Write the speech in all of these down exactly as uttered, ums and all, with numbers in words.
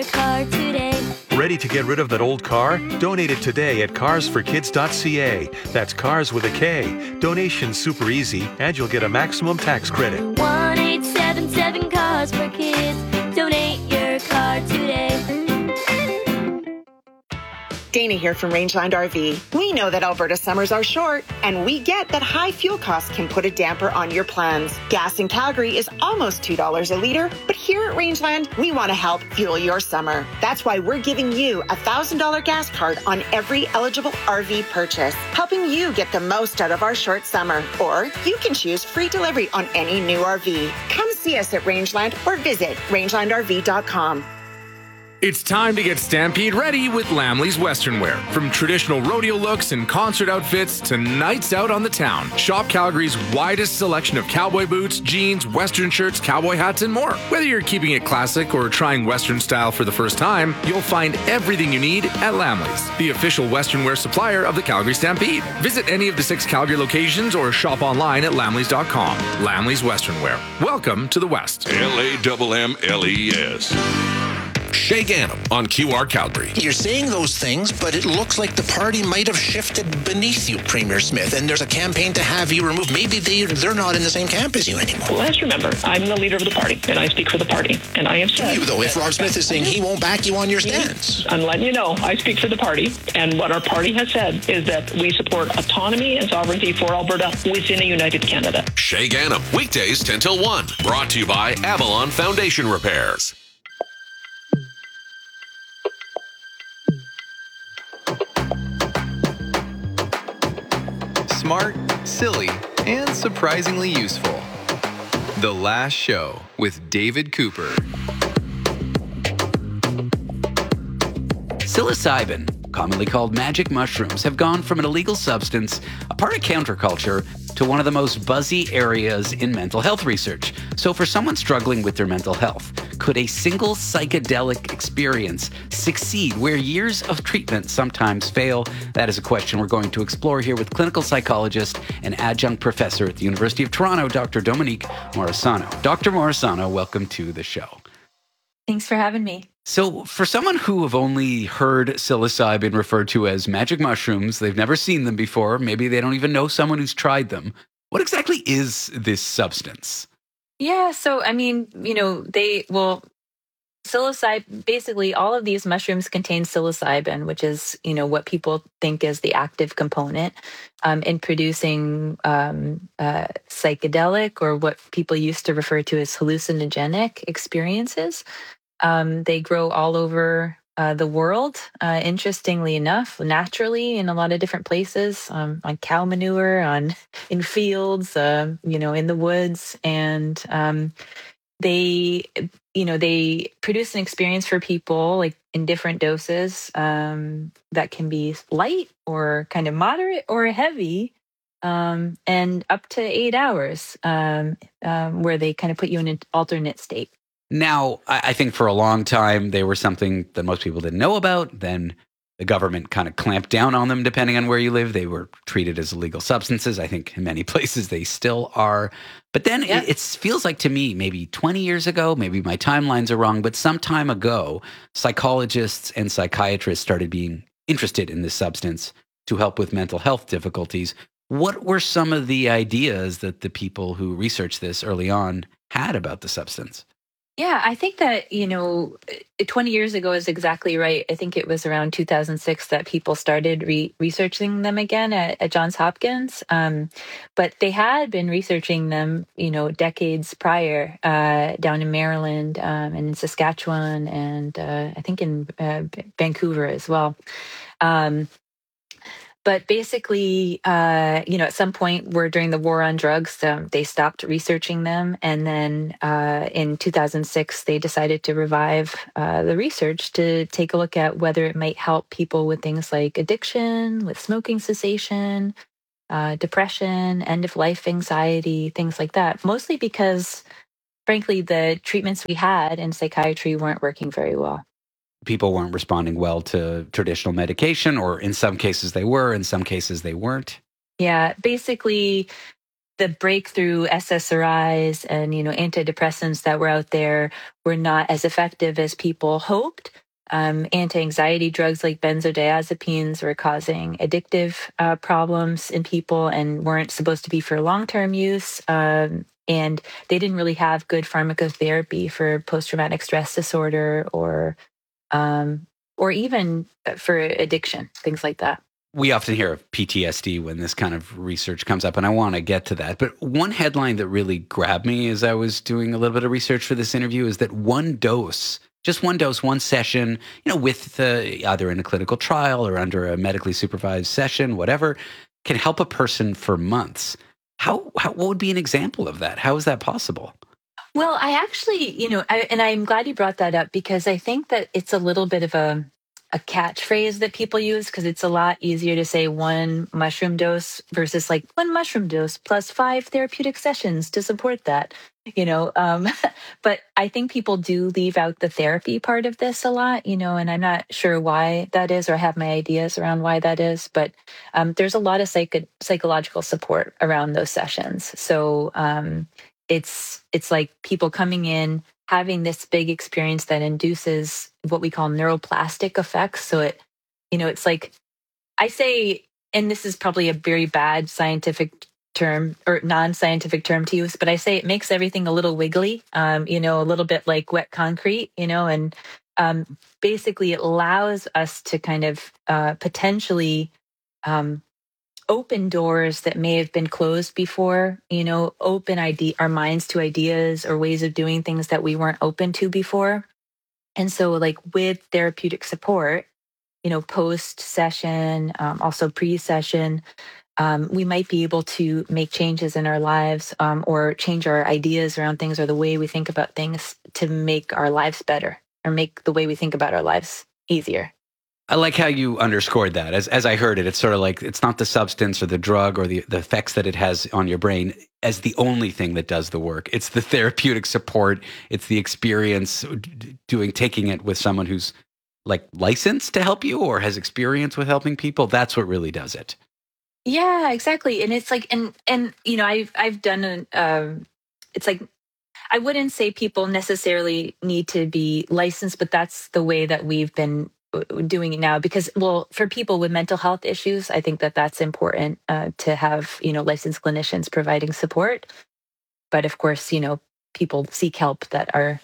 car today. Ready to get rid of that old car? Donate it today at cars for kids dot c a. That's cars with a K. Donation's super easy, and you'll get a maximum tax credit. one eight seven seven Cars for Kids. Donate your car today. Dana here from Rangeland R V. We know that Alberta summers are short, and we get that high fuel costs can put a damper on your plans. Gas in Calgary is almost two dollars a litre, but here at Rangeland, we want to help fuel your summer. That's why we're giving you a one thousand dollars gas card on every eligible R V purchase, helping you get the most out of our short summer. Or you can choose free delivery on any new R V. Come see us at Rangeland or visit rangeland r v dot com. It's time to get Stampede ready with Lamley's Western Wear. From traditional rodeo looks and concert outfits to nights out on the town, shop Calgary's widest selection of cowboy boots, jeans, Western shirts, cowboy hats, and more. Whether you're keeping it classic or trying Western style for the first time, you'll find everything you need at Lamley's, the official Western Wear supplier of the Calgary Stampede. Visit any of the six Calgary locations or shop online at lamleys dot com. Lamley's Western Wear. Welcome to the West. L A M M L E S. Shay Gannam on Q R Calgary. You're saying those things, but it looks like the party might have shifted beneath you, Premier Smith, and there's a campaign to have you removed. Maybe they, they're not in the same camp as you anymore. Well, let's remember, I'm the leader of the party, and I speak for the party. And I have said... You, though, if Rob Smith is saying he won't back you on your stance. I'm letting you know, I speak for the party, and what our party has said is that we support autonomy and sovereignty for Alberta within a united Canada. Shay Gannam, weekdays ten till one. Brought to you by Avalon Foundation Repairs. Smart, silly, and surprisingly useful. The Last Show with David Cooper. Psilocybin, commonly called magic mushrooms, have gone from an illegal substance, a part of counterculture, to one of the most buzzy areas in mental health research. So for someone struggling with their mental health, could a single psychedelic experience succeed where years of treatment sometimes fail? That is a question we're going to explore here with clinical psychologist and adjunct professor at the University of Toronto, Doctor Dominique Morisano. Doctor Morisano, welcome to the show. Thanks for having me. So for someone who have only heard psilocybin referred to as magic mushrooms, they've never seen them before, maybe they don't even know someone who's tried them. What exactly is this substance? Yeah, so I mean, you know, they, well, psilocybin, basically all of these mushrooms contain psilocybin, which is, you know, what people think is the active component um, in producing um, uh, psychedelic, or what people used to refer to as hallucinogenic experiences. Um, they grow all over uh, the world, uh, interestingly enough, naturally in a lot of different places, um, on cow manure, on in fields, uh, you know, in the woods. And um, they, you know, they produce an experience for people like in different doses um, that can be light or kind of moderate or heavy. Um, and up to eight hours um, um, where they kind of put you in an alternate state. Now, I think for a long time, they were something that most people didn't know about. Then the government kind of clamped down on them, depending on where you live. They were treated as illegal substances. I think in many places they still are. But then yeah. it, it feels like to me, maybe twenty years ago, maybe my timelines are wrong, but some time ago, psychologists and psychiatrists started being interested in this substance to help with mental health difficulties. What were some of the ideas that the people who researched this early on had about the substance? Yeah, I think that, you know, twenty years ago is exactly right. I think it was around two thousand six that people started re- researching them again at, at Johns Hopkins. Um, but they had been researching them, you know, decades prior uh, down in Maryland um, and in Saskatchewan, and uh, I think in uh, Vancouver as well. Um, But basically, uh, you know, at some point where during the war on drugs, um, they stopped researching them. And then uh, in two thousand six, they decided to revive uh, the research to take a look at whether it might help people with things like addiction, with smoking cessation, uh, depression, end-of-life anxiety, things like that. Mostly because, frankly, the treatments we had in psychiatry weren't working very well. People weren't responding well to traditional medication, or in some cases they were, in some cases they weren't. Yeah, basically the breakthrough S S R Is and, you know, antidepressants that were out there were not as effective as people hoped. Um, anti-anxiety drugs like benzodiazepines were causing addictive uh, problems in people and weren't supposed to be for long-term use. Um, and they didn't really have good pharmacotherapy for post-traumatic stress disorder or um, or even for addiction, things like that. We often hear of P T S D when this kind of research comes up, and I want to get to that. But one headline that really grabbed me as I was doing a little bit of research for this interview is that one dose, just one dose, one session, you know, with uh, either in a clinical trial or under a medically supervised session, whatever, can help a person for months. How, how what would be an example of that? How is that possible? Well, I actually, you know, I, and I'm glad you brought that up because I think that it's a little bit of a a catchphrase that people use because it's a lot easier to say one mushroom dose versus like one mushroom dose plus five therapeutic sessions to support that, you know. Um, but I think people do leave out the therapy part of this a lot, you know, and I'm not sure why that is or I have my ideas around why that is. But um, there's a lot of psych- psychological support around those sessions. So um, it's it's like people coming in, having this big experience that induces what we call neuroplastic effects. So it, you know, it's like, I say, and this is probably a very bad scientific term or non-scientific term to use, but I say it makes everything a little wiggly, um, you know, a little bit like wet concrete, you know, and um, basically it allows us to kind of uh, potentially um, open doors that may have been closed before, you know, open idea, our minds to ideas or ways of doing things that we weren't open to before. And so like with therapeutic support, you know, post-session, um, also pre-session, um, we might be able to make changes in our lives um, or change our ideas around things or the way we think about things to make our lives better or make the way we think about our lives easier. I like how you underscored that. As as I heard it, it's sort of like it's not the substance or the drug or the, the effects that it has on your brain as the only thing that does the work. It's the therapeutic support. It's the experience doing taking it with someone who's like licensed to help you or has experience with helping people. That's what really does it. Yeah, exactly. And it's like, and and you know, I've I've done an. Um, it's like I wouldn't say people necessarily need to be licensed, but that's the way that we've been doing it now because, well, for people with mental health issues, I think that that's important uh, to have, you know, licensed clinicians providing support. But of course, you know, people seek help that are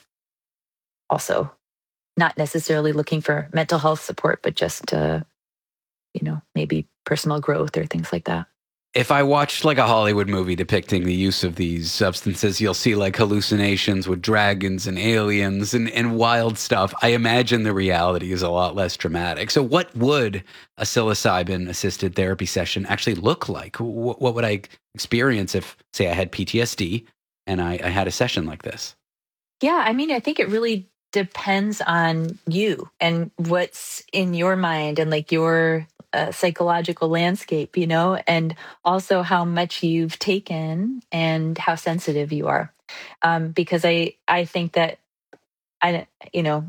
also not necessarily looking for mental health support, but just, uh, you know, maybe personal growth or things like that. If I watched like a Hollywood movie depicting the use of these substances, you'll see like hallucinations with dragons and aliens and, and wild stuff. I imagine the reality is a lot less dramatic. So what would a psilocybin-assisted therapy session actually look like? What, what would I experience if, say, I had P T S D and I, I had a session like this? Yeah, I mean, I think it really depends on you and what's in your mind and like your uh, psychological landscape, you know, and also how much you've taken and how sensitive you are. Um, because I, I think that, I, you know,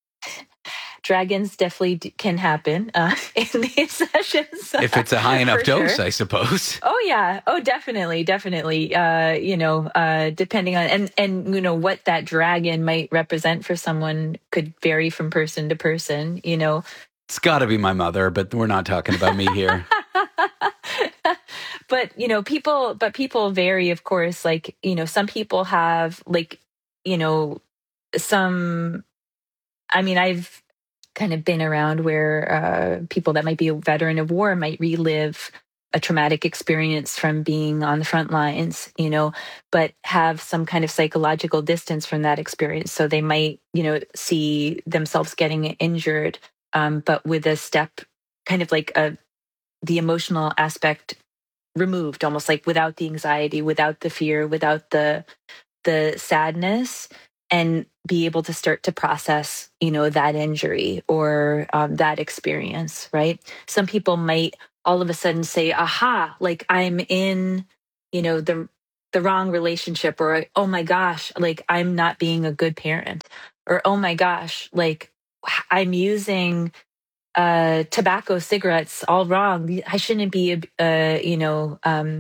dragons definitely d- can happen uh, in these sessions. If it's a high enough dose, sure. I suppose. Oh yeah. Oh, definitely. Definitely. Uh, you know, uh, depending on, and, and, you know, what that dragon might represent for someone could vary from person to person, you know. It's gotta be my mother, but we're not talking about me here. But, you know, people, but people vary, of course. Like, you know, some people have like, you know, some, I mean, I've kind of been around where uh, people that might be a veteran of war might relive a traumatic experience from being on the front lines, you know, but have some kind of psychological distance from that experience. So they might, you know, see themselves getting injured, um, but with a step, kind of like a, the emotional aspect removed, almost like without the anxiety, without the fear, without the the sadness, and be able to start to process, you know, that injury or um, that experience, right? Some people might all of a sudden say, aha, like I'm in, you know, the the wrong relationship, or, oh my gosh, like I'm not being a good parent, or, oh my gosh, like I'm using uh, tobacco, cigarettes all wrong. I shouldn't be, uh, you know, um,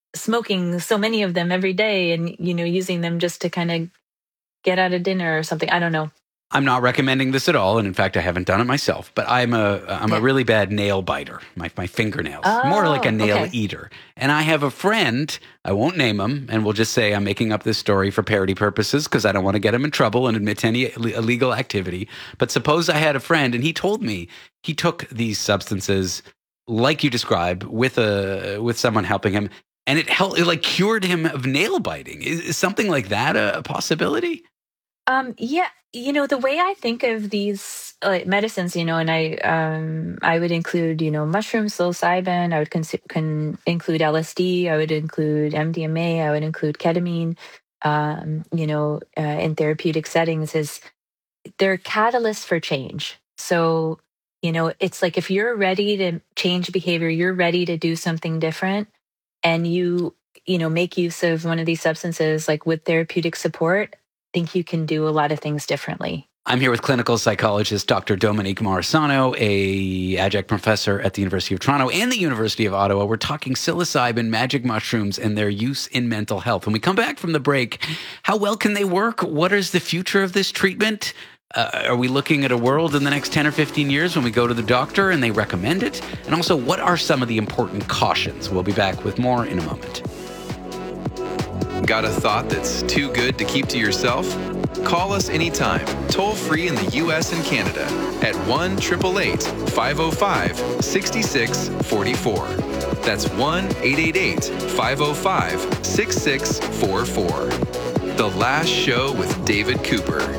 smoking so many of them every day and, you know, using them just to kind of get out of dinner or something. I don't know. I'm not recommending this at all, and in fact, I haven't done it myself. But I'm a I'm Yeah. a really bad nail biter. My my fingernails, Oh, more like a nail okay. eater. And I have a friend. I won't name him, and we'll just say I'm making up this story for parody purposes because I don't want to get him in trouble and admit to any ill- illegal activity. But suppose I had a friend, and he told me he took these substances, like you described, with a with someone helping him, and it helped. It like cured him of nail biting. Is, is something like that a, a possibility? Um, yeah, you know, the way I think of these like medicines, you know, and I um, I would include, you know, mushrooms, psilocybin. I would cons- can include L S D. I would include M D M A. I would include ketamine. Um, you know, uh, in therapeutic settings, is they're catalysts for change. So, you know, it's like if you're ready to change behavior, you're ready to do something different, and you, you know, make use of one of these substances, like with therapeutic support. Think you can do a lot of things differently. I'm here with clinical psychologist Doctor Dominique Morisano, a adjunct professor at the University of Toronto and the University of Ottawa. We're talking psilocybin, magic mushrooms, and their use in mental health. When we come back from the break, how well can they work? What is the future of this treatment? Uh, are we looking at a world in the next ten or fifteen years when we go to the doctor and they recommend it? And also, what are some of the important cautions? We'll be back with more in a moment. Got a thought that's too good to keep to yourself? Call us anytime, toll free in the U S and Canada at one eight eight eight, five oh five, six six four four. That's one eight eight eight, five oh five, six six four four. The Last Show with David Cooper.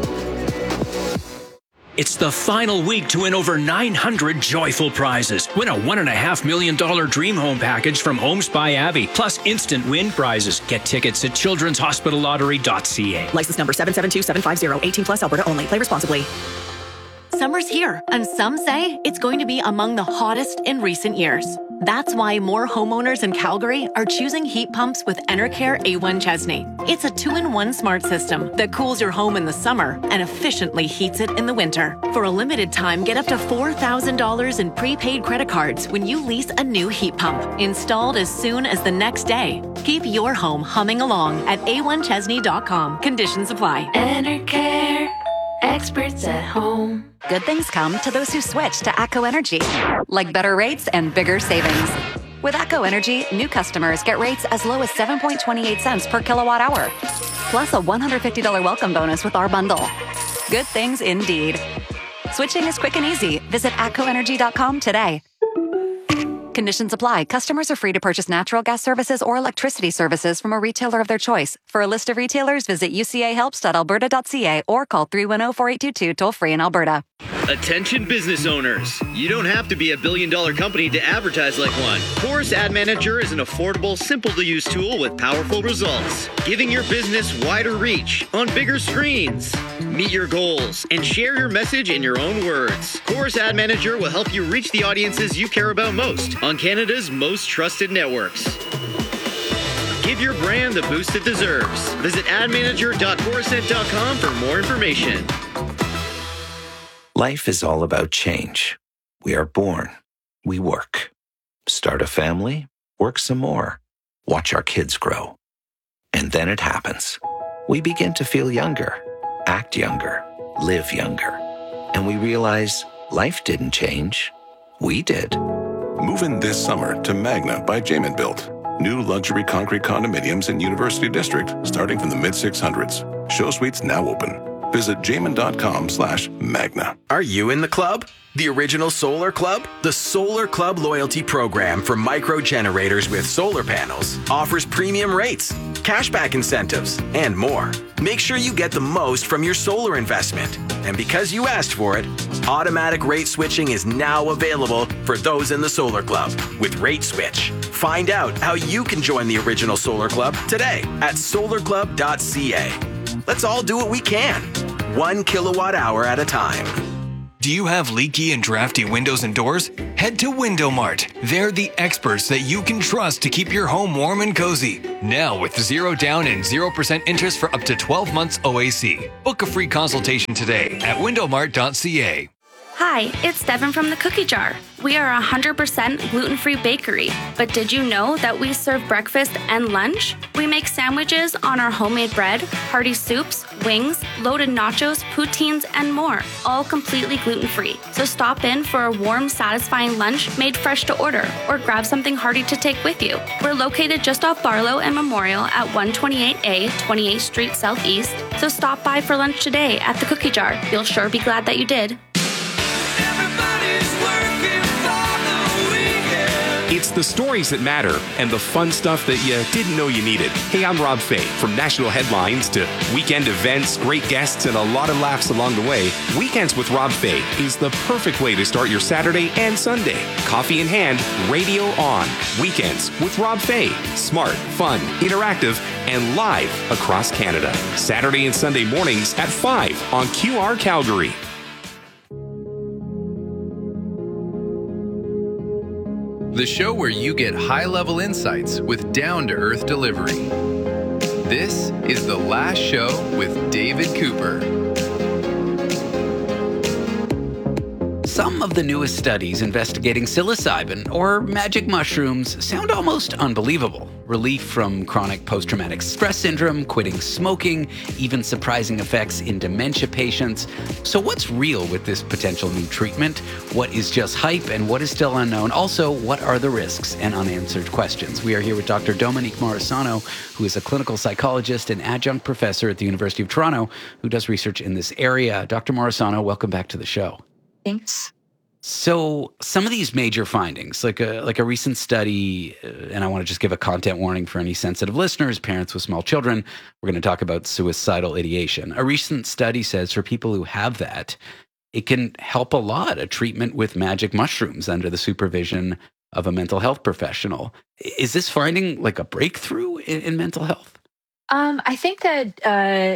It's the final week to win over nine hundred joyful prizes. Win a one point five million dollars dream home package from Homes by Avi, plus instant win prizes. Get tickets at children's hospital lottery dot c a. License number seven seven two seven five zero, eighteen plus, Alberta only. Play responsibly. Summer's here, and some say it's going to be among the hottest in recent years. That's why more homeowners in Calgary are choosing heat pumps with Enercare A one Chesney. It's a two-in-one smart system that cools your home in the summer and efficiently heats it in the winter. For a limited time, get up to four thousand dollars in prepaid credit cards when you lease a new heat pump, installed as soon as the next day. Keep your home humming along at a one chesney dot com. Conditions apply. Enercare, experts at home. Good things come to those who switch to ATCO Energy, like better rates and bigger savings. With ATCO Energy, new customers get rates as low as seven point two eight cents per kilowatt hour, plus a one hundred fifty dollars welcome bonus with our bundle. Good things indeed. Switching is quick and easy. Visit atco energy dot com today. Conditions apply. Customers are free to purchase natural gas services or electricity services from a retailer of their choice. For a list of retailers, visit u c a helps dot alberta dot c a or call three one zero, four eight two two toll free in Alberta. Attention business owners. You don't have to be a billion dollar company to advertise like one. Chorus Ad Manager is an affordable, simple to use tool with powerful results, giving your business wider reach on bigger screens. Meet your goals and share your message in your own words. Chorus Ad Manager will help you reach the audiences you care about most on Canada's most trusted networks. Give your brand the boost it deserves. Visit ad manager dot chorused dot com for more information. Life is all about change. We are born, we work, start a family, work some more, watch our kids grow. And then it happens. We begin to feel younger, act younger, live younger. And we realize life didn't change. We did. Move in this summer to Magna by Jamin Built. New luxury concrete condominiums in University District starting from the mid six hundreds. Show suites now open. Visit jamin dot com slash magna. Are you in the club? The original Solar Club? The Solar Club loyalty program for micro generators with solar panels offers premium rates, cashback incentives, and more. Make sure you get the most from your solar investment. And because you asked for it, automatic rate switching is now available for those in the Solar Club with Rate Switch. Find out how you can join the original Solar Club today at solar club dot c a. Let's all do what we can, one kilowatt hour at a time. Do you have leaky and drafty windows and doors? Head to Window Mart. They're the experts that you can trust to keep your home warm and cozy. Now with zero down and zero percent interest for up to twelve months O A C. Book a free consultation today at window mart dot c a. Hi, it's Devin from the Cookie Jar. We are a one hundred percent gluten-free bakery, but did you know that we serve breakfast and lunch? We make sandwiches on our homemade bread, hearty soups, wings, loaded nachos, poutines, and more, all completely gluten-free. So stop in for a warm, satisfying lunch made fresh to order, or grab something hearty to take with you. We're located just off Barlow and Memorial at one twenty-eight A, twenty-eighth Street Southeast, so stop by for lunch today at the Cookie Jar. You'll sure be glad that you did. It's the stories that matter and the fun stuff that you didn't know you needed. Hey, I'm Rob Fay. From national headlines to weekend events, great guests, and a lot of laughs along the way, Weekends with Rob Fay is the perfect way to start your Saturday and Sunday. Coffee in hand, radio on. Weekends with Rob Fay. Smart, fun, interactive, and live across Canada. Saturday and Sunday mornings at five on Q R Calgary. The show where you get high-level insights with down-to-earth delivery. This is The Last Show with David Cooper. Some of the newest studies investigating psilocybin or magic mushrooms sound almost unbelievable. Relief from chronic post-traumatic stress syndrome, quitting smoking, even surprising effects in dementia patients. So what's real with this potential new treatment? What is just hype and what is still unknown? Also, what are the risks and unanswered questions? We are here with Doctor Dominique Morisano, who is a clinical psychologist and adjunct professor at the University of Toronto, who does research in this area. Doctor Morisano, welcome back to the show. Thanks. So some of these major findings, like a like a recent study, uh, and I want to just give a content warning for any sensitive listeners, parents with small children, we're going to talk about suicidal ideation. A recent study says for people who have that, it can help a lot, a treatment with magic mushrooms under the supervision of a mental health professional. Is this finding like a breakthrough in, in mental health? Um, I think that uh,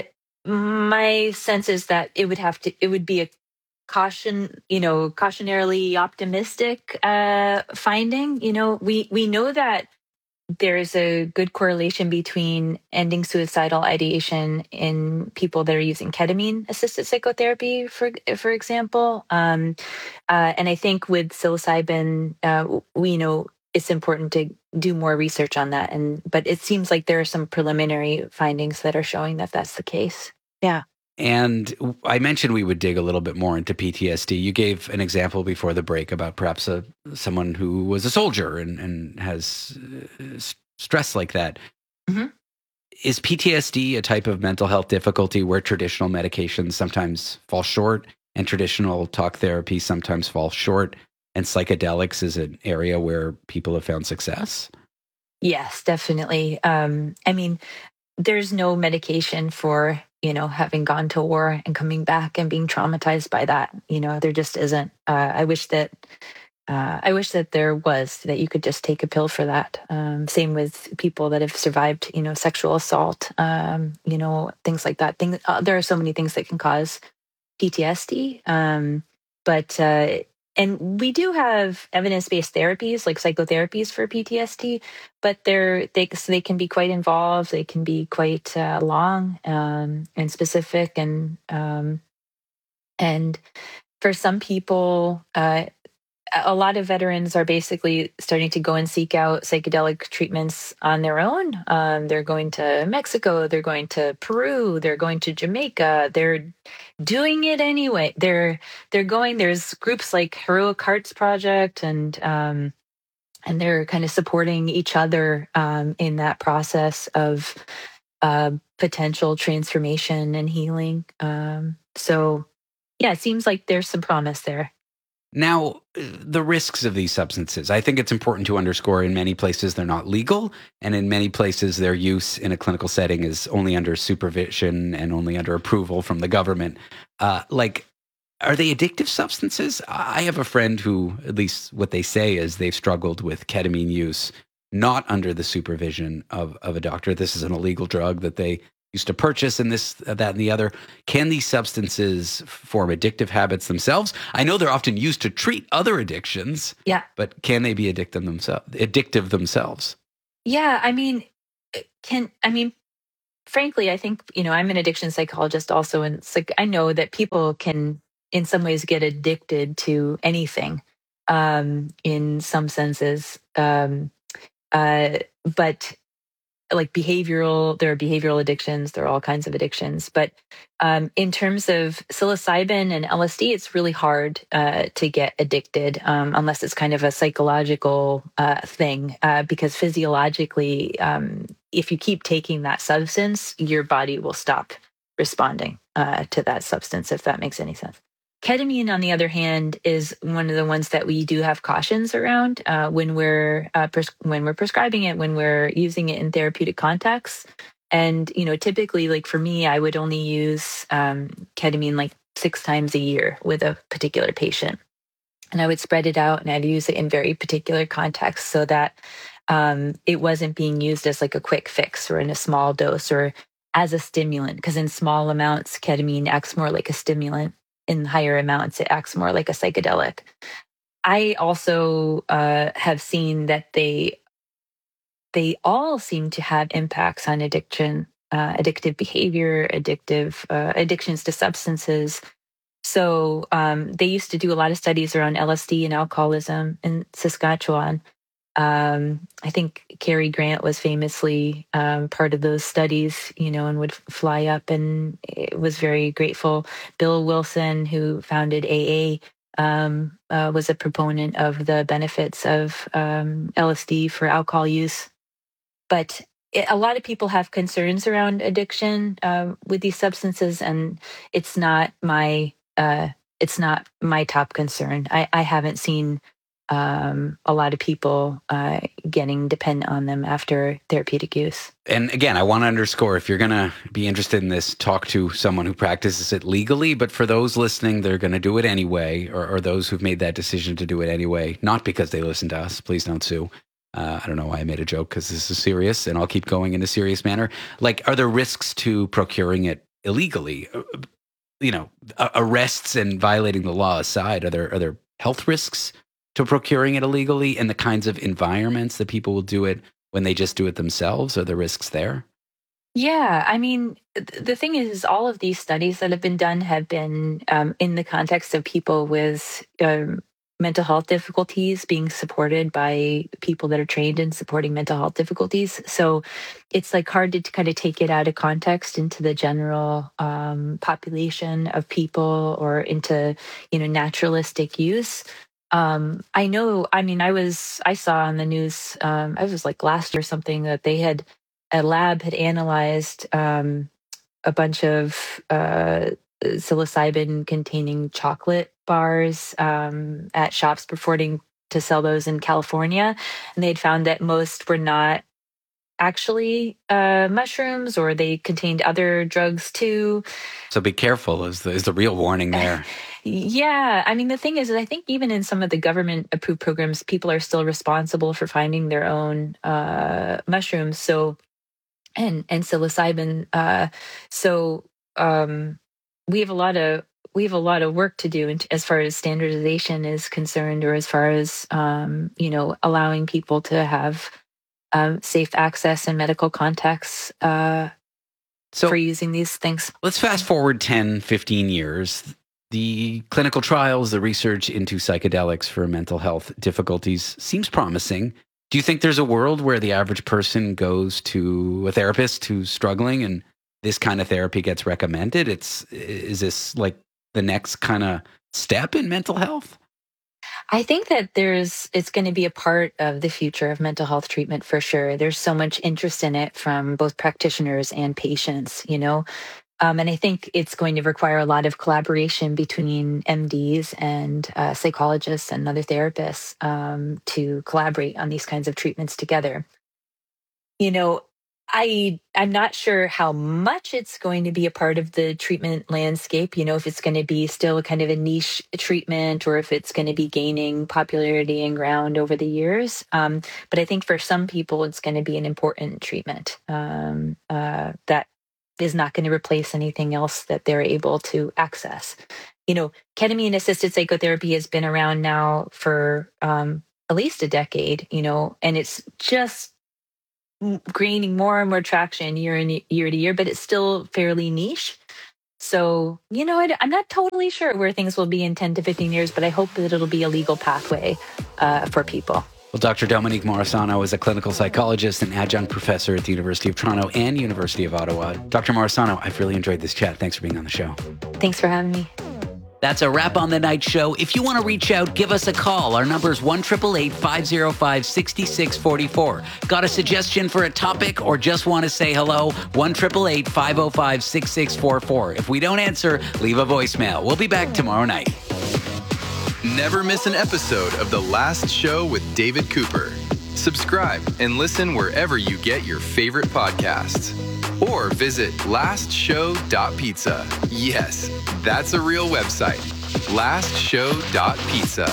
my sense is that it would have to, it would be a caution, you know, cautionarily optimistic uh, finding. You know, we we know that there's a good correlation between ending suicidal ideation in people that are using ketamine-assisted psychotherapy, for for example. Um, uh, and I think with psilocybin, uh, we know it's important to do more research on that. And but it seems like there are some preliminary findings that are showing that that's the case. Yeah. And I mentioned we would dig a little bit more into P T S D. You gave an example before the break about perhaps a someone who was a soldier and, and has uh, stress like that. Mm-hmm. Is P T S D a type of mental health difficulty where traditional medications sometimes fall short and traditional talk therapy sometimes falls short, and psychedelics is an area where people have found success? Yes, definitely. Um, I mean, there's no medication for, you know, having gone to war and coming back and being traumatized by that. You know, there just isn't. Uh, I wish that uh, I wish that there was, that you could just take a pill for that. Um, same with people that have survived, you know, sexual assault, um, you know, things like that. Things, uh, there are so many things that can cause P T S D. Um, but uh, and we do have evidence-based therapies like psychotherapies for P T S D, but they're they so they can be quite involved. They can be quite uh, long um, and specific, and um, and for some people, uh, a lot of veterans are basically starting to go and seek out psychedelic treatments on their own. Um, they're going to Mexico, they're going to Peru, they're going to Jamaica. They're doing it anyway. They're they're going. There's groups like Heroic Hearts Project, and um, and they're kind of supporting each other um, in that process of uh, potential transformation and healing. Um, so, yeah, it seems like there's some promise there. Now, the risks of these substances, I think it's important to underscore in many places they're not legal, and in many places their use in a clinical setting is only under supervision and only under approval from the government. Uh, like, are they addictive substances? I have a friend who, at least what they say is they've struggled with ketamine use, not under the supervision of, of a doctor. This is an illegal drug that they used to purchase, and this, that, and the other. Can these substances form addictive habits themselves? I know they're often used to treat other addictions. Yeah. But can they be addictive themselves? Addictive themselves? Yeah, I mean, can I mean, frankly, I think, you know, I'm an addiction psychologist also, and it's like I know that people can in some ways get addicted to anything um, in some senses. Um, uh, but like behavioral, there are behavioral addictions, there are all kinds of addictions. But um, in terms of psilocybin and L S D, it's really hard uh, to get addicted um, unless it's kind of a psychological uh, thing, uh, because physiologically, um, if you keep taking that substance, your body will stop responding uh, to that substance, if that makes any sense. Ketamine, on the other hand, is one of the ones that we do have cautions around uh, when we're uh, pres- when we're prescribing it, when we're using it in therapeutic contexts. And you know, typically, like for me, I would only use um, ketamine like six times a year with a particular patient, and I would spread it out, and I'd use it in very particular contexts so that um, it wasn't being used as like a quick fix or in a small dose or as a stimulant. Because in small amounts, ketamine acts more like a stimulant. In higher amounts, it acts more like a psychedelic. I also uh, have seen that they they all seem to have impacts on addiction, uh, addictive behavior, addictive uh, addictions to substances. So um, they used to do a lot of studies around L S D and alcoholism in Saskatchewan. Um, I think Cary Grant was famously um, part of those studies, you know, and would fly up and was very grateful. Bill Wilson, who founded A A, um, uh, was a proponent of the benefits of um, L S D for alcohol use. But it, a lot of people have concerns around addiction uh, with these substances, and it's not my uh, it's not my top concern. I, I haven't seen um, a lot of people uh, getting dependent on them after therapeutic use. And again, I want to underscore, if you're going to be interested in this, talk to someone who practices it legally. But for those listening, they're going to do it anyway, or, or those who've made that decision to do it anyway, not because they listen to us. Please don't sue. Uh, I don't know why I made a joke, because this is serious, and I'll keep going in a serious manner. Like, are there risks to procuring it illegally? You know, arrests and violating the law aside, are there are there health risks to procuring it illegally, and the kinds of environments that people will do it when they just do it themselves? Are there risks there? Yeah, I mean, th- the thing is, all of these studies that have been done have been um, in the context of people with um, mental health difficulties being supported by people that are trained in supporting mental health difficulties. So it's like hard to, to kind of take it out of context into the general um, population of people, or into, you know, naturalistic use. Um, I know, I mean, I was, I saw on the news, um, I was like last year or something, that they had, a lab had analyzed um, a bunch of uh, psilocybin containing chocolate bars um, at shops purporting to sell those in California. And they'd found that most were not actually uh, mushrooms, or they contained other drugs too. So be careful is the, is the real warning there. Yeah. I mean, the thing is, is I think even in some of the government approved programs, people are still responsible for finding their own uh, mushrooms. So, and, and psilocybin. Uh, so um, we have a lot of, we have a lot of work to do in, as far as standardization is concerned, or as far as, um, you know, allowing people to have um, safe access in medical contexts uh, so for using these things. Let's fast forward ten, fifteen years. The clinical trials, the research into psychedelics for mental health difficulties seems promising. Do you think there's a world where the average person goes to a therapist who's struggling and this kind of therapy gets recommended? It's, is this like the next kind of step in mental health? I think that there's, it's going to be a part of the future of mental health treatment for sure. There's so much interest in it from both practitioners and patients, you know? Um, and I think it's going to require a lot of collaboration between M Ds and uh, psychologists and other therapists um, to collaborate on these kinds of treatments together. You know, I, I'm not sure how much it's going to be a part of the treatment landscape, you know, if it's going to be still kind of a niche treatment, or if it's going to be gaining popularity and ground over the years. Um, but I think for some people, it's going to be an important treatment um, uh, that is not going to replace anything else that they're able to access. You know, ketamine-assisted psychotherapy has been around now for um, at least a decade, you know, and it's just gaining more and more traction year in year to year, but it's still fairly niche. So, you know, I, I'm not totally sure where things will be in ten to fifteen years, but I hope that it'll be a legal pathway uh, for people. Well, Doctor Dominique Morisano is a clinical psychologist and adjunct professor at the University of Toronto and University of Ottawa. Doctor Morisano, I've really enjoyed this chat. Thanks for being on the show. Thanks for having me. That's a wrap on The Night Show. If you want to reach out, give us a call. Our number is one eight eight eight, five oh five, six six four four. Got a suggestion for a topic or just want to say hello? one eight eight eight, five oh five, six six four four. If we don't answer, leave a voicemail. We'll be back tomorrow night. Never miss an episode of The Last Show with David Cooper. Subscribe and listen wherever you get your favorite podcasts. Or visit last show dot pizza. Yes, that's a real website. last show dot pizza.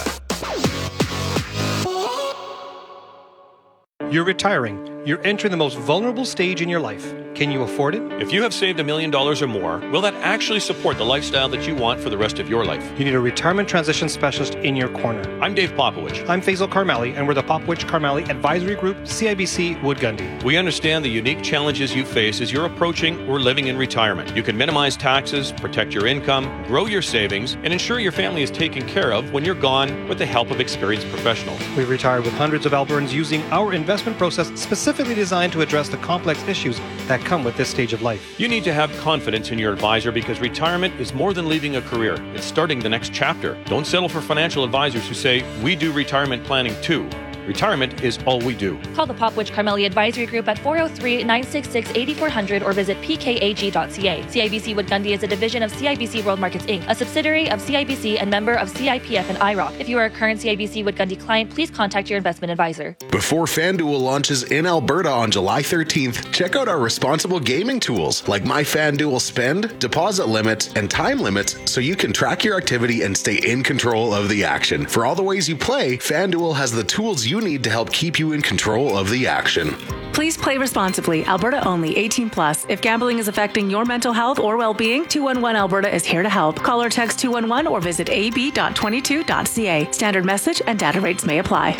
You're retiring. You're entering the most vulnerable stage in your life. Can you afford it? If you have saved a million dollars or more, will that actually support the lifestyle that you want for the rest of your life? You need a retirement transition specialist in your corner. I'm Dave Popowich. I'm Faisal Karmali, and we're the Popowich Karmali Advisory Group, C I B C Wood Gundy. We understand the unique challenges you face as you're approaching or living in retirement. You can minimize taxes, protect your income, grow your savings, and ensure your family is taken care of when you're gone with the help of experienced professionals. We've retired with hundreds of Albertans using our investment process specifically designed to address the complex issues that come with this stage of life. You need to have confidence in your advisor because retirement is more than leaving a career. It's starting the next chapter. Don't settle for financial advisors who say, we do retirement planning too. Retirement is all we do. Call the Popowich Karmali Advisory Group at four oh three, nine six six, eight four zero zero or visit p k a g dot c a. C I B C Wood Gundy is a division of C I B C World Markets Incorporated, a subsidiary of C I B C and member of C I P F and I R O C. If you are a current C I B C Wood Gundy client, please contact your investment advisor. Before FanDuel launches in Alberta on July thirteenth, check out our responsible gaming tools like My FanDuel Spend, deposit limits, and time limits so you can track your activity and stay in control of the action. For all the ways you play, FanDuel has the tools you need to help keep you in control of the action. Please play responsibly. Alberta only. eighteen plus. If gambling is affecting your mental health or well-being, two one one Alberta is here to help. Call or text two one one or visit a b dot twenty-two dot c a. Standard message and data rates may apply.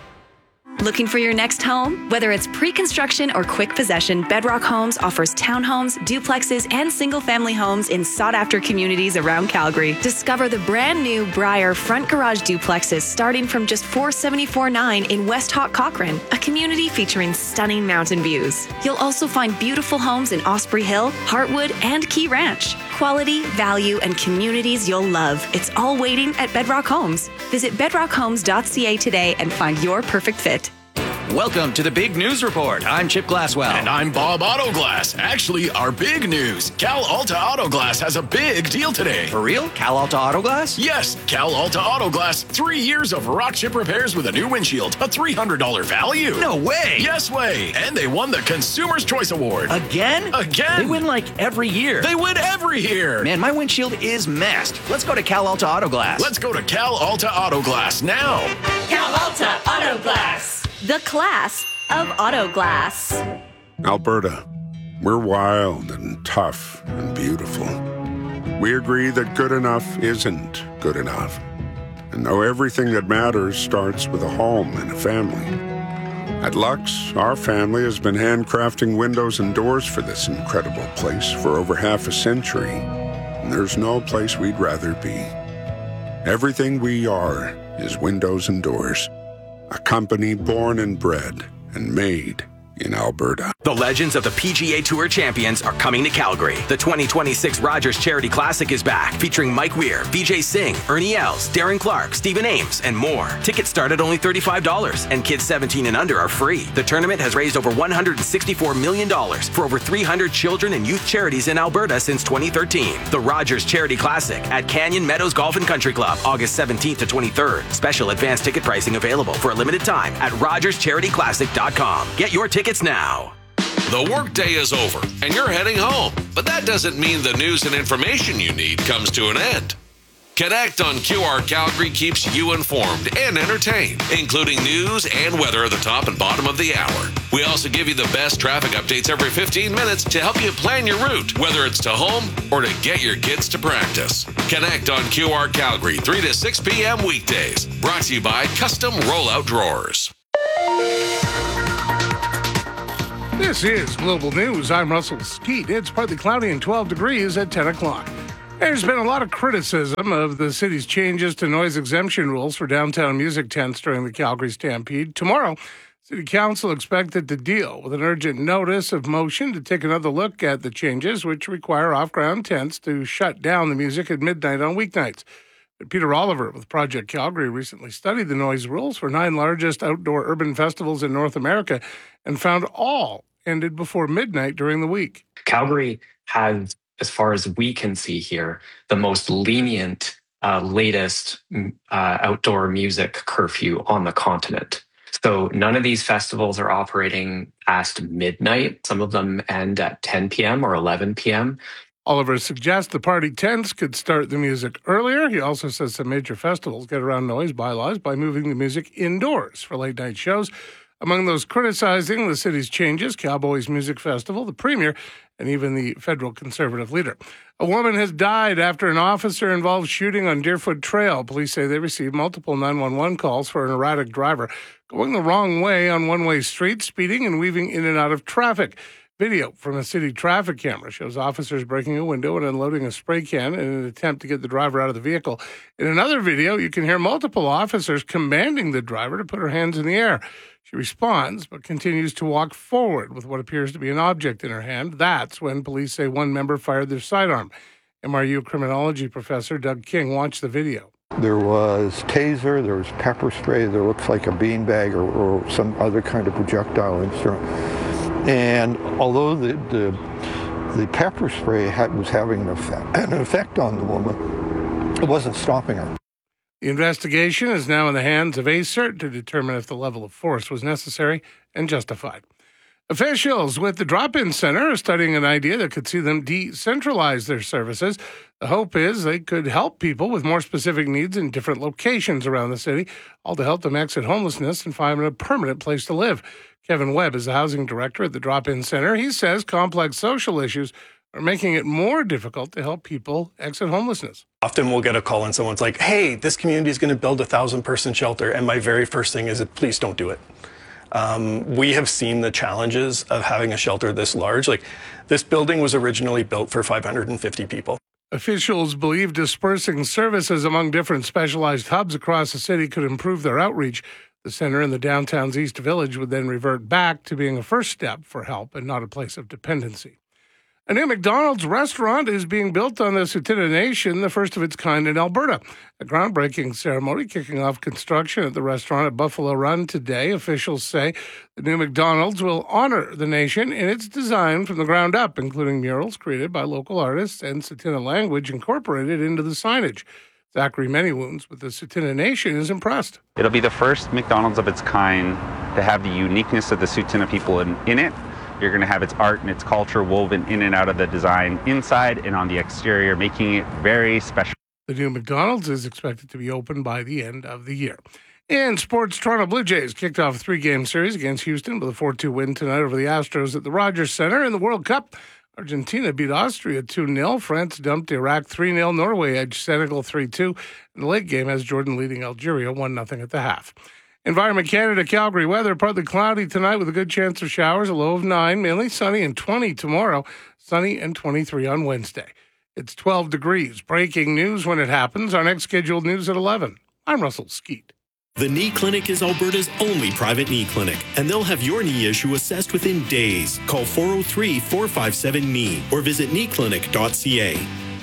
Looking for your next home? Whether it's pre-construction or quick possession, Bedrock Homes offers townhomes, duplexes, and single-family homes in sought-after communities around Calgary. Discover the brand-new Briar front garage duplexes starting from just four hundred seventy-four dollars and nine cents in West Hawk Cochrane, a community featuring stunning mountain views. You'll also find beautiful homes in Osprey Hill, Heartwood, and Key Ranch. Quality, value, and communities you'll love. It's all waiting at Bedrock Homes. Visit bedrock homes dot c a today and find your perfect fit. Welcome to the Big News Report. I'm Chip Glasswell. And I'm Bob Autoglass. Actually, our big news. Cal Alta Autoglass has a big deal today. For real? Cal Alta Autoglass? Yes, Cal Alta Autoglass. Three years of rock chip repairs with a new windshield. A three hundred dollars value. No way. Yes way. And they won the Consumer's Choice Award. Again? Again. They win like every year. They win every year. Man, my windshield is messed. Let's go to Cal Alta Autoglass. Let's go to Cal Alta Autoglass now. Cal Alta Autoglass. The class of auto glass. Alberta, we're wild and tough and beautiful. We agree that good enough isn't good enough, and know everything that matters starts with a home and a family. At Lux, our family has been handcrafting windows and doors for this incredible place for over half a century, and there's no place we'd rather be. Everything we are is windows and doors. A company born and bred and made in Alberta. The legends of the P G A Tour champions are coming to Calgary. The twenty twenty-six Rogers Charity Classic is back, featuring Mike Weir, Vijay Singh, Ernie Els, Darren Clark, Stephen Ames, and more. Tickets start at only thirty-five dollars, and kids seventeen and under are free. The tournament has raised over one hundred sixty-four million dollars for over three hundred children and youth charities in Alberta since twenty thirteen. The Rogers Charity Classic at Canyon Meadows Golf and Country Club, August seventeenth to twenty-third. Special advance ticket pricing available for a limited time at rogers charity classic dot com. Get your tickets now. The workday is over and you're heading home, but that doesn't mean the news and information you need comes to an end. Connect on Q R Calgary keeps you informed and entertained, including news and weather at the top and bottom of the hour. We also give you the best traffic updates every fifteen minutes to help you plan your route, whether it's to home or to get your kids to practice. Connect on Q R Calgary, three to six p.m. weekdays. Brought to you by Custom Rollout Drawers. This is Global News. I'm Russell Skeet. It's partly cloudy and twelve degrees at ten o'clock. There's been a lot of criticism of the city's changes to noise exemption rules for downtown music tents during the Calgary Stampede. Tomorrow, City Council expected to deal with an urgent notice of motion to take another look at the changes, which require off-ground tents to shut down the music at midnight on weeknights. But Peter Oliver with Project Calgary recently studied the noise rules for nine largest outdoor urban festivals in North America and found all ended before midnight during the week. Calgary has, as far as we can see here, the most lenient, uh, latest uh, outdoor music curfew on the continent. So none of these festivals are operating past midnight. Some of them end at ten p.m. or eleven p.m. Oliver suggests the party tents could start the music earlier. He also says some major festivals get around noise bylaws by moving the music indoors for late-night shows. Among those criticizing the city's changes, Cowboys Music Festival, the Premier, and even the federal Conservative leader. A woman has died after an officer-involved shooting on Deerfoot Trail. Police say they received multiple nine one one calls for an erratic driver going the wrong way on one-way streets, speeding and weaving in and out of traffic. Video from a city traffic camera shows officers breaking a window and unloading a spray can in an attempt to get the driver out of the vehicle. In another video, you can hear multiple officers commanding the driver to put her hands in the air. She responds, but continues to walk forward with what appears to be an object in her hand. That's when police say one member fired their sidearm. M R U criminology professor Doug King watched the video. There was taser, there was pepper spray that looks like a beanbag or, or some other kind of projectile instrument. And although the the, the pepper spray had, was having an effect, an effect on the woman, it wasn't stopping her. The investigation is now in the hands of A C E R T to determine if the level of force was necessary and justified. Officials with the drop-in center are studying an idea that could see them decentralize their services. The hope is they could help people with more specific needs in different locations around the city, all to help them exit homelessness and find a permanent place to live. Kevin Webb is the housing director at the drop-in center. He says complex social issues are making it more difficult to help people exit homelessness. Often we'll get a call and someone's like, hey, this community is going to build a thousand-person shelter, and my very first thing is, please don't do it. Um, we have seen the challenges of having a shelter this large. Like, this building was originally built for five hundred fifty people. Officials believe dispersing services among different specialized hubs across the city could improve their outreach. The center in the downtown's East Village would then revert back to being a first step for help and not a place of dependency. A new McDonald's restaurant is being built on the Tsuut'ina Nation, the first of its kind in Alberta. A groundbreaking ceremony kicking off construction at the restaurant at Buffalo Run today. Officials say the new McDonald's will honor the nation in its design from the ground up, including murals created by local artists and Tsuut'ina language incorporated into the signage. Zachary Manywounds with the Tsuut'ina Nation is impressed. It'll be the first McDonald's of its kind to have the uniqueness of the Tsuut'ina people in, in it. You're going to have its art and its culture woven in and out of the design inside and on the exterior, making it very special. The new McDonald's is expected to be open by the end of the year. In sports, Toronto Blue Jays kicked off a three-game series against Houston with a four two win tonight over the Astros at the Rogers Center. In the World Cup, Argentina beat Austria two nil. France dumped Iraq three nil. Norway edged Senegal three two. And the late game has Jordan leading Algeria one nothing at the half. Environment Canada, Calgary weather, partly cloudy tonight with a good chance of showers, a low of nine, mainly sunny and twenty tomorrow, sunny and twenty-three on Wednesday. It's twelve degrees. Breaking news when it happens. Our next scheduled news at eleven. I'm Russell Skeet. The Knee Clinic is Alberta's only private knee clinic, and they'll have your knee issue assessed within days. Call four oh three, four five seven, K N E E or visit knee clinic dot c a.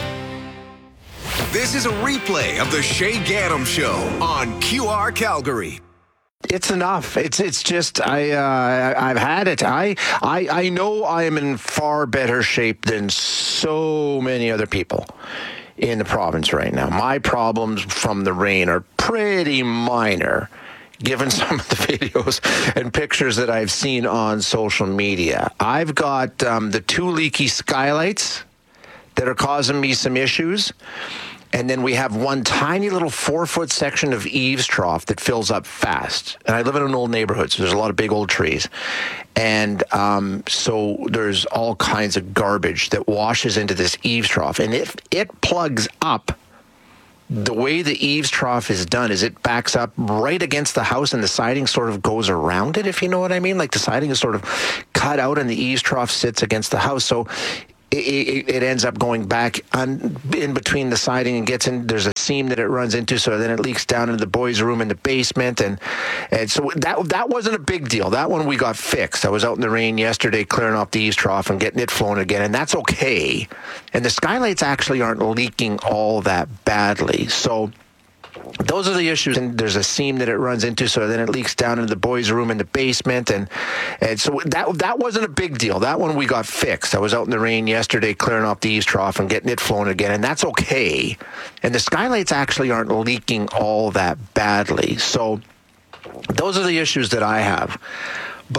This is a replay of the Shay Gaddam Show on Q R Calgary. It's enough. It's it's just I uh, I've had it. I I I know I am in far better shape than so many other people in the province right now. My problems from the rain are pretty minor, given some of the videos and pictures that I've seen on social media. I've got um, the two leaky skylights that are causing me some issues. And then we have one tiny little four-foot section of eaves trough that fills up fast. And I live in an old neighborhood, so there's a lot of big old trees. And um, so there's all kinds of garbage that washes into this eaves trough. And if it plugs up, the way the eaves trough is done is it backs up right against the house and the siding sort of goes around it, if you know what I mean. Like the siding is sort of cut cut out and the eaves trough sits against the house. So it, it, it ends up going back on, in between the siding and gets in. There's a seam that it runs into, so then it leaks down into the boys' room in the basement. And, and so that that wasn't a big deal. That one we got fixed. I was out in the rain yesterday clearing off the eaves trough and getting it flowing again, and that's okay. And the skylights actually aren't leaking all that badly. So those are the issues. And there's a seam that it runs into, so then it leaks down into the boys' room in the basement. And, and so that that wasn't a big deal. That one we got fixed. I was out in the rain yesterday clearing off the eaves trough and getting it flowing again, and that's okay. And the skylights actually aren't leaking all that badly. So those are the issues that I have.